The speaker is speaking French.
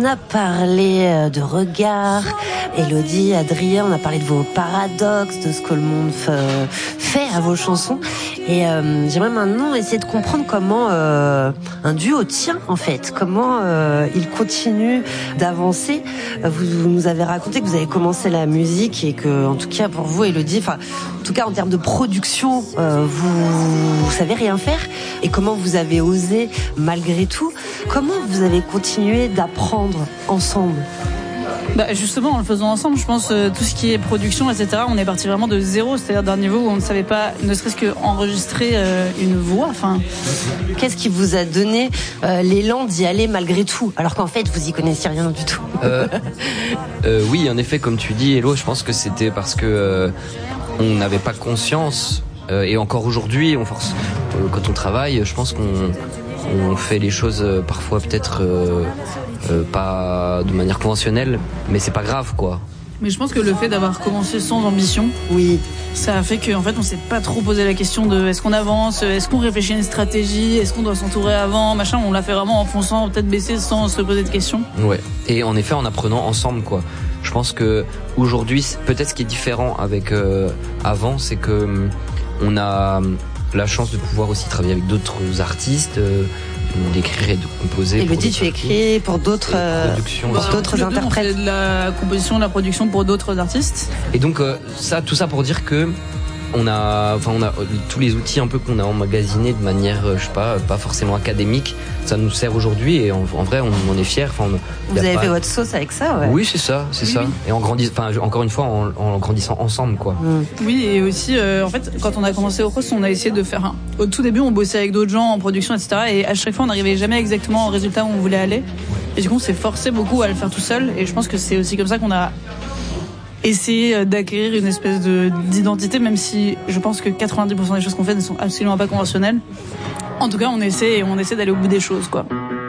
On a parlé de regard, Élodie, Adrien, on a parlé de vos paradoxes, de ce que le monde fait à vos chansons. Et j'aimerais maintenant essayer de comprendre comment un duo tient, en fait. Comment il continue d'avancer. Vous nous avez raconté que vous avez commencé la musique et que, en tout cas, pour vous, Élodie, enfin, en tout cas, en termes de production, vous savez rien faire. Et comment vous avez osé, malgré tout, comment vous avez continué d'apprendre ensemble? Justement, en le faisant ensemble, je pense tout ce qui est production, etc., on est parti vraiment de zéro, c'est-à-dire d'un niveau où on ne savait pas, ne serait-ce qu'enregistrer une voix. Enfin, qu'est-ce qui vous a donné l'élan d'y aller malgré tout, alors qu'en fait vous y connaissiez rien du tout? Oui, en effet, comme tu dis, Hello, je pense que c'était parce que on n'avait pas conscience, et encore aujourd'hui, on force quand on travaille, je pense qu'on fait les choses parfois peut-être pas de manière conventionnelle, mais c'est pas grave, quoi. Mais je pense que le fait d'avoir commencé sans ambition, oui, ça a fait qu'en fait on s'est pas trop posé la question de est-ce qu'on avance, est-ce qu'on réfléchit à une stratégie, est-ce qu'on doit s'entourer avant, machin. On l'a fait vraiment en fonçant, tête baissée, sans se poser de questions. Ouais. Et en effet, en apprenant ensemble, quoi. Je pense que aujourd'hui, peut-être ce qui est différent avec avant, c'est que on a la chance de pouvoir aussi travailler avec d'autres artistes. D'écrire et de composer. Élodie, tu écris pour d'autres interprètes. On fait de la composition, de la production pour d'autres artistes. Et donc tout ça pour dire que on a tous les outils un peu qu'on a emmagasinés de manière, je sais pas forcément académique. Ça nous sert aujourd'hui et en vrai, on est fiers. Enfin, vous avez fait votre sauce avec ça, ouais. Oui, c'est ça. Oui. Et encore une fois, en grandissant ensemble, quoi. Oui, et aussi, en fait, quand on a commencé au Cross, on a essayé de faire au tout début, on bossait avec d'autres gens en production, etc. Et à chaque fois, on n'arrivait jamais exactement au résultat où on voulait aller. Et du coup, on s'est forcé beaucoup à le faire tout seul. Et je pense que c'est aussi comme ça qu'on a essayé d'acquérir une espèce d'identité, même si je pense que 90% des choses qu'on fait ne sont absolument pas conventionnelles. En tout cas, on essaie d'aller au bout des choses, quoi.